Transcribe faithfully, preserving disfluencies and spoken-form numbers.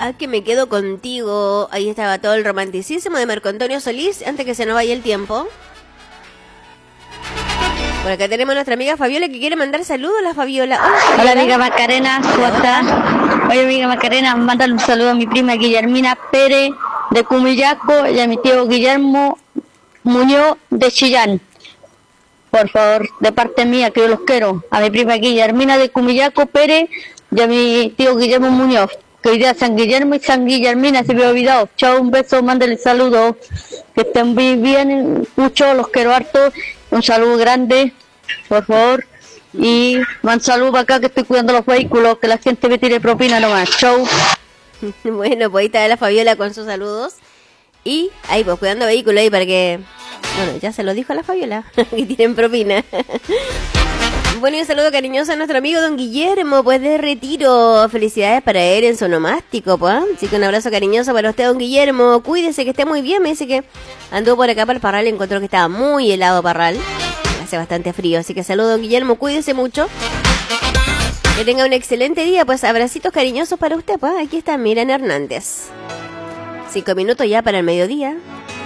Ah, que me quedo contigo. Ahí estaba todo el romanticismo de Marco Antonio Solís, antes que se nos vaya el tiempo. Por acá tenemos a nuestra amiga Fabiola que quiere mandar saludos. La Fabiola. Hola, Fabiola. Hola, amiga Macarena, ¿cómo estás? Oye, amiga Macarena, mándale un saludo a mi prima Guillermina Pérez de Cumillaco y a mi tío Guillermo Muñoz de Chillán. Por favor, de parte mía, que yo los quiero. A mi prima Guillermina de Cumillaco Pérez y a mi tío Guillermo Muñoz, que hoy día San Guillermo y San Guillermina se me ha olvidado. Chao, un beso, mándale saludos. Que estén muy bien, mucho, los quiero harto. Un saludo grande, por favor. Y un saludo acá que estoy cuidando los vehículos, que la gente me tire propina nomás. Chau. Bueno, pues ahí está la Fabiola con sus saludos. Y ahí pues cuidando vehículos ahí para que... Bueno, ya se lo dijo a la Fabiola, que tienen propina. Bueno, y un saludo cariñoso a nuestro amigo don Guillermo, pues de Retiro. Felicidades para él en su onomástico, pues. Así que un abrazo cariñoso para usted, don Guillermo. Cuídese, que esté muy bien. Me dice que anduvo por acá para el Parral, encontró que estaba muy helado Parral. Hace bastante frío, así que saludo, don Guillermo. Cuídese mucho. Que tenga un excelente día, pues abracitos cariñosos para usted, pues. Aquí está Miriam Hernández. Cinco minutos ya para el mediodía.